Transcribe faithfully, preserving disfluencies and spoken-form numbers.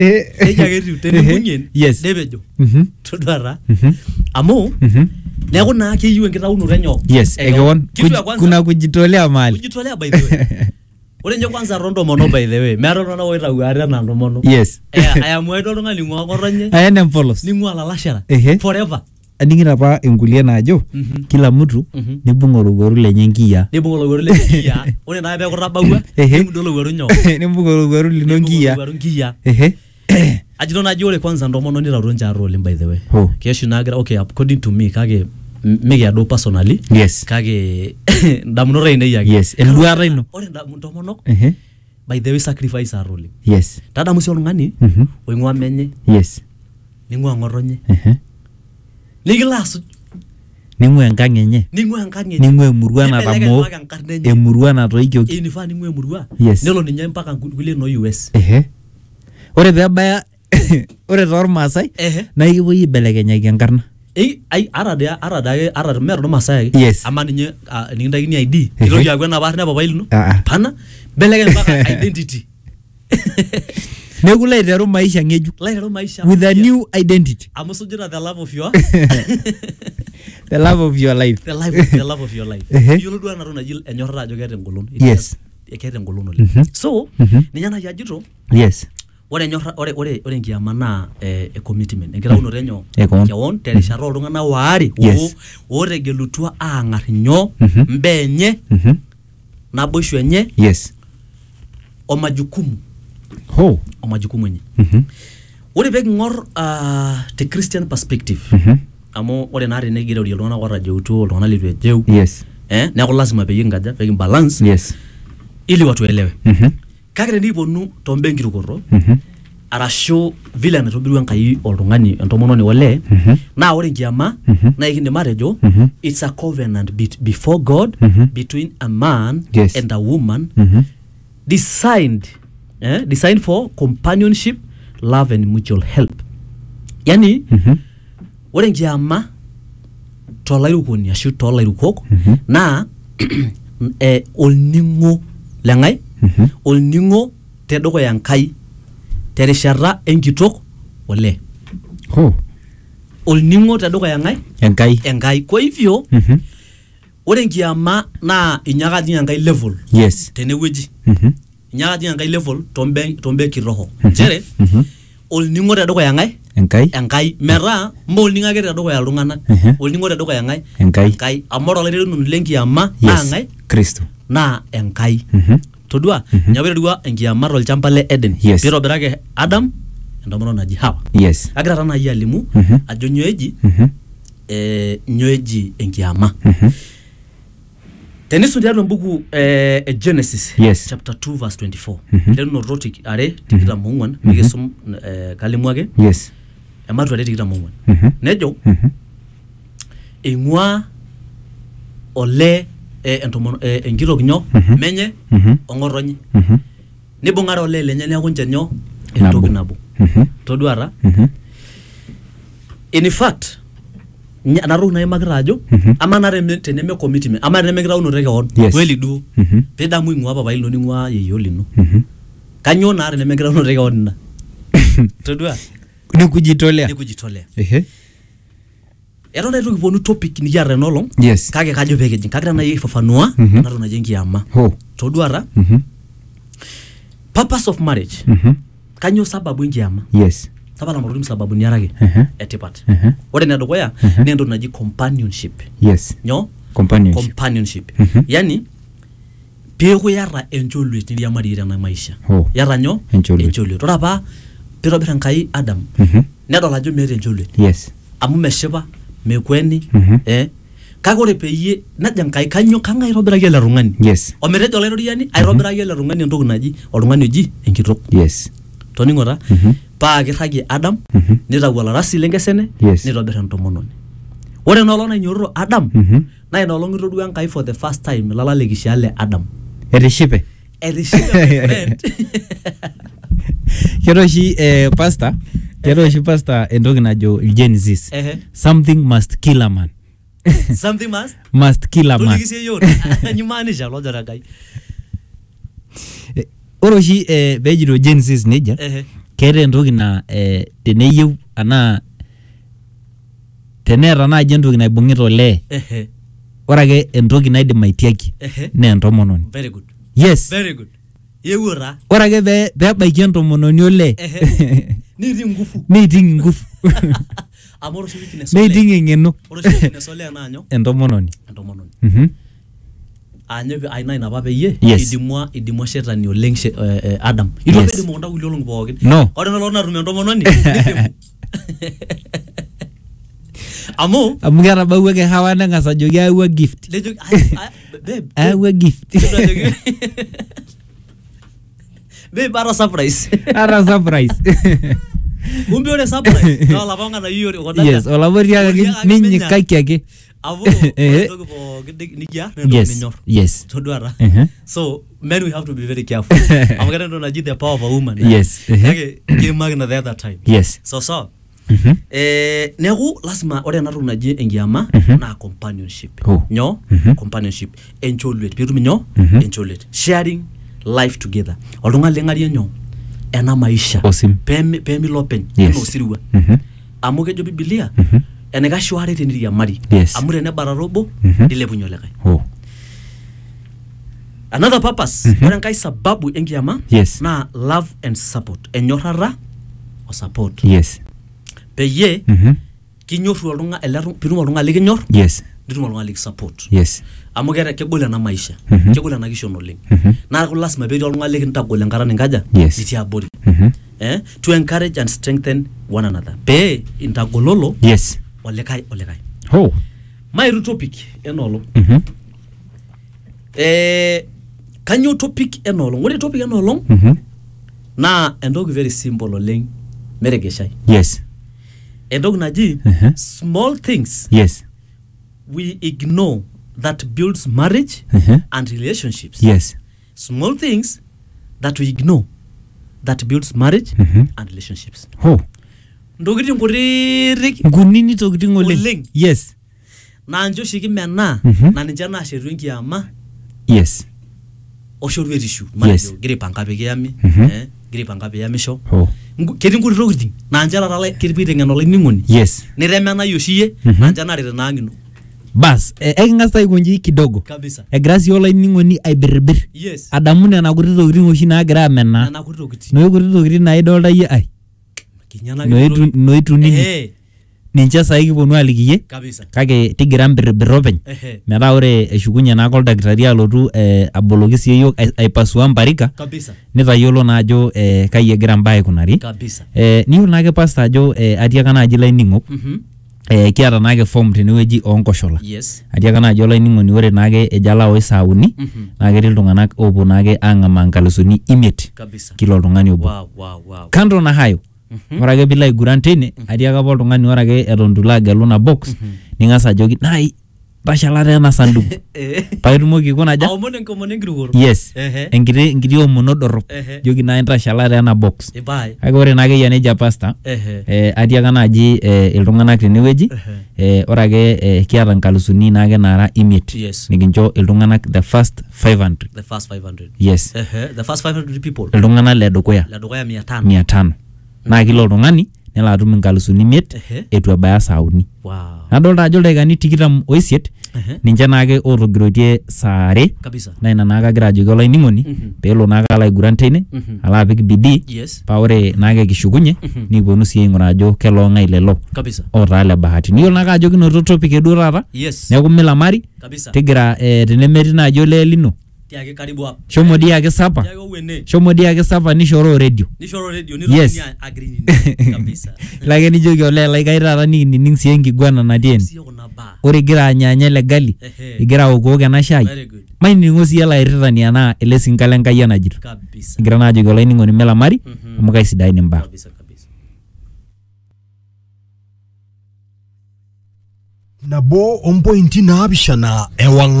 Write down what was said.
eja ketiu tenibung'en Yes. nepejo Mhm. todwara Mhm. amu Mhm. neeku naa keyieu enkitaunoto enyo Yes, ekewon kitu ya kwanza kuna kujitolea mali. kujitolea by the way ore nye kwanza rondomono by the way meeta iltung'anak oitau ate enaa ntomono Yes. ayamu ake oltung'ani ng'ua ng'otonye Ayana empolos. ning'ua lalashera Ehe. forever Aning'ita apa enkulie naajo Mhm. kila mtu Mhm. nibung' olowuaru lenye nkiya. nibung' olowuaru lenye nkiya ore naa peeku itabawua Ehe. nibung' olowuaru nyoo Nibung' olowuaru lino Nibung' nkiya. olowuaru nkiya Ehe. ajito naji ore kwanza ntomono nitauto nche arro oleng by the way Oh. keishu naagira okay according to me kake m- mikiya duo personally Yes. kake ndamunot ainei ake Yes, enduata ino. ore ndamu- ntomonok Ehe. by the way sacrifice arro oleng Yes. tadamu sii oltung'ani Mhm. oing'ua menye Yes. ning'ua ng'otonye Ehe. nikilo asuj Ning'ua enkang' enye. ning'ua enkang' enye Ning'ua emurua Nibelekeny natamoo. mpaka enkarna enye. Emurua natoikioki. inifaa ning'ua emurua Yes. nelo ninye mpaka nkulie no U S Ehe. Ore peebaya ore tormaasai ehe naa kipuoi aibelekenyaki enkarna. ei ai ara de ara de ara meero maasai ake Yes. ama ninye ah, nikintakini I D itoki aaku ena parna papai lino Ah, ah. pana belekeny mpaka identity Neeku ilo aiteru maisha ng'ejuk laiteru maisha with a mpya. new identity. amu sujita the love of your The love of your life. the life the love of your life Ehe. yiolo duo enatoki naji enyorrata ajo keeta engolon Yes. keeta engolon oleng Mhm. so Mhm. ninye naaji ajito Yes. ore enyorra ore ore ore enkiama naa eh, e commitment enkitaunoto enyo Ekewon. kewon terishata oltung'anak waare Yes. oo- ootegelutua aang'ar inyoo Mhm. mbaa enye Mhm. naboisho enye Yes. o majukumu Oh. o majukumu enye Mhm. ore peeking'or uh, te Christian perspective Mhm. amu ore naa tenegirori iltung'anak ootajeutuo iltung'anak litu ejeu Yes. eh, neeku lazima peyie kinkaja peekimbalance Yes. ili watu elewe Mhm. kake teniponu tombaa enkirukoto Mhm. arashu vile enaitobiru Enkai oltung'ani entomononi olee Mhm. naa ore enkiama Mhm. naa ikindim atejo Mhm. it's a covenant be before God Mhm. between a man Yes. and a woman Mhm. designed eh, designed for companionship love and mutual help yani Mhm. ore enkiama tolairukoni ashu toolairukok Mhm. naa eh, olning'o leng'ai Mhm. olning'o tedukuya Enkai terishata enkitok olee Oh. olning'o tedukuya ng'ai Enkai. Enkai kwa hivyo Mhm. ore enkiama naa inyaaka ajing Enkai level Yes. tenewueji Mhm. inyaaka ajing Enkai level tombe tombe kiroho Mhm. nchere Mhm. olning'o tedukuya ng'ai Enkai. Enkai metaa mba olning'o ake tedukuya iltung'anak Mhm. olning'o tedukuya ng'ai Enkai. Enkai amu ore olaiterunoni lenkiama naa Yes. ng'ai Kristo. naa Enkai Mhm. todua Mhm. nyapa iterua enkiama tolchamba le Eden Yes. piitobiraki Adam entomononi naji Hawa Yes. agira taa naaji alimu Mhm. ajo nyoo eji Mhm. eh, nyoo eji enkiama Mhm. tenisum tiatua embuku eh, e Genesis Yes. chapter two verse twenty-four Mhm. lerunoto tik- are tikitam oong'uan mikisum eh, kalimu ake Yes. ematua are tikitam oong'uan Mhm. nejo Mhm. eing'ua olee eh, entomono eh, enkitok nyoo Mhm. menye Mhm. ong'otonye Mhm. nibung'are olee lenye neeku nche nyoo entoki nabo Mhm. toduata Mhm. in fact nya- enatoki naimakita ajo Mhm. ama naa teme- teneme commitment ama tenemekitaunoto ekewon Yes. kweli duo Mhm. pidamu ing'ua papai lino ning'ua yeyio lino Mhm. kanyoo naa tenemekitaunoto ekewon ina todua Ni kujitolea. ni kujitolea Ehe. eton aitu kiponu topic nikiata enolong Yes. kake kajo peekijing kagira nai aifafanua Mhm. enatoki naji enkiama Oh. toduata Mhm. purpose of marriage Mhm. kanyoo sababu enkiama Yes. tapala matotum sababuni are ake Ehe. etipat Ehe. ore enedukuya Mhm. naa entoki naji companionship Yes. nyoo Companionship. companionship Mhm. yani peeku yata encholuet niriamarie tena maisha Oh. yata nyoo Encholuet. encholuet ore apa piitobir Enkai Adam Mhm. nedol ajo meeta encholuet Yes. amu meshipa mekweni Mhm. eh kake ore peyie nejo Enkai kanyoo kang'ae aitobiraki ele tung'ani Yes. ometejo olairoriani aitobiraki ele tung'ani entoki naji oltung'ani oji enkitok Yes. toning'o taa Mhm. paa kirragie Adam Mhm. nitau olarasi lenkesene Yes. nitobir entomononi ore enoolong nainyototo Adam Mhm. naa inoolong itodua Enkai for the first time ilala lekishaa le Adam Etishipe. etishipe my friend Keeta oshi eh, pastor, keeta oshi pastor entoki najo Genesis. ehe Something must kill a man. something must Must kill a man. toliki siye yiok anyimaanisha lojota Enkai Eh, Ore oshi eh, peejito Genesis nejia, ehe keeta entoki na eh, teneyieu ana teneeta naaji entoki naibung'ita olee ehe ore ake entoki naidim aitiaki ehe naa entomononi. very good Yes. very good yewura Ore ake pee peebaiki entomononi olee ehe niti nguvu neiting nguvu amoro shiriki nesole neiting eng'eno oro shiriki nesole ananyo entomononi. entomononi Mhm. anyo aina ina papa peyie Yes. idimwa idimwa shetani oleng she- eh, eh, Adam Yes. ito pedimu nda kulie olongi pookin No. ore nalo natum entomononi nidimu amu Amu ketabawua ake Hawa neng'as ajoki ayawua gift. lejo ai- ai- babe Ayawua gift. babe ara surprise Ara surprise. kumbe ore surprise na la panga na yiyore kodaka Yes, olapoti ake ninyikaki ake. avu Eh. toki pookin nikia Yes. minyor Yes. toduara Mhm. so men we have to be very careful amu kata ndo naji the power of a woman Yes. Mhm. yake kimaki na the other time Yes. so so Mhm. eh neeku lasima ore ena toki naji enkiama Mhm. naa companionship Oh. nyo Mhm. companionship encholuet piitum nyo Mhm. encholuet sharing life together oltung'ani ling'arie nyo ena maisha Osim. pemi pemilopeny Yes. ena osirua Mhm. amu kejo Biblia Mhm. enaikash ware teniriamari Yes. amu tenebarara obo Mhm. nilepunye olikae Oh. another purpose Mhm. ore enkae sababu enkiama Yes. naa love and support enyorrata o support Yes. peyie Mhm. kinyorru oltung'ani ele tu- piitum oltung'ani likinyorr Yes. nitum oltung'ani likisupport Yes. amu keeta kegol ena maisha Mhm. kegol ena kishon oleng Mhm. naa ku lasima peetii oltung'ani likintagol enkata ninkaja Yes. itii abori Mhm. eh to encourage and strengthen one another pee intagololo Yes. olikae olikae Oh. mairu topic enoolong Mhm. eh kanyo topic enoolong ore topic enoolong Mhm. naa entoki very simple oleng meregeshai Yes. entoki naji Mhm. small things Yes. we ignore that builds marriage Mhm. and relationships Yes. small things that we ignore that builds marriage Mhm. and relationships Oh. ntokitin kutitik Nkunini tokitin oleng. Oleng. Yes. naa nche oshi kimenaa Mhm. na ninche naashetu enkiama Yes. oshoruetishu Yes. matejo gira aipanga pikiyami Mhm. eh gira aipanga piyamisho Oh. Nku- ketii nkuti tokitin naa nche taata kiripito eng'en olainining'oni Yes. nitemenai oshi yie Mhm. naa nche naret inaang'ino Bas, eh, eking'as aikonji kidogo. kabisa Egira sii olainining'oni aibiribir. yes Adamu nena kuti tokitin oshi naagira amenaa. nena kuti tokitin Noi kuti tokitin naidolta yie ai. kinyanaki Noitu noitu nini. eh Ninche saai kiponu aliki yie. kabisa Kake tigira mbiribir openy. ehe Metaa ore eshukunye naake oldakitari alotu eh, aboloki sii yiok ai- aipasua mparika kabisa nitayiolo naa ajo eh, kai egira mbaa aikunari. kabisa Eh, niyiolo naake pasta ajo eh, atiaka naaji laining'ok mhm eh, kiata naake form tenewueji oonkoshola. yes Atiaka naaji olainining'oni ore naake ejo alaoi saa uni mhm naa ketii iltung'anak oopuo naake aang'amaa nkalusuni imiet kabisa kila oltung'ani obo. wow wow wow Kando na hayo mhm ore ake piilo aiguran teine atiaka apa oltung'ani ore ake eton itu ilo agelu na box Mhm. ning'as ajoki nai tashala ena sanduku eh paitumoki aikuna aja. aomon enkomon enkirukoto Yes. ehe Enkiti enkiti omono dorrop. ehe Joki naa intashala ena box. ibai Kake ore naake yia nejia pasta ehe eh, atiaka naaji eh, iltung'anak tenewueji ehe eh, ore ake eh, kiata nkalusuni naake naara imiet yes nikincho iltung'anak the first five hundred. the first five hundred Yes. ehe the first five hundred people Iltung'anak le dukuya la dukuya mia tano mia tano. Naa kila oltung'ani nelo atum nkalusuni imiet ehe etu ebaya saa uni. wow Nadolta ajo ildaikani tikitam oisiet ehe ninche naake ootogiroitie saa are kabisa naa ina naake agira ajoki olainining'oni Mhm. peelo naake alo aiguran teine Mhm. alo apik bidii yes paa ore naake kishukunye Mhm. nikiponu sii aing'uraa ajo keloong'ai lelo kabisa otaa le bahati. Niyiolo naake ajo kinoto topic eduo taata yes neeku milamari kabisa tigira eh, tenemetii naaji olee lino tiake karibu hapo shomo dii ake sapa tiake uwene shomo dii ake sapa nishoroo redio nishoro radio Yes. nironi agree kabisa lake nijoki olee laikai taata nikining sii enkiguana natii ene sio kuna ba ore igira anyaanya ele gali ehe igira awokuwok ena shai very good maining'o sii ele airirrani enaa ele sinkalo enkai enajito kabisa igira naa ajoki olainining'oni milamari Mhm. amu kaisidain imbaa. kabisa kabisa nabo ompointi naapishana ewang'an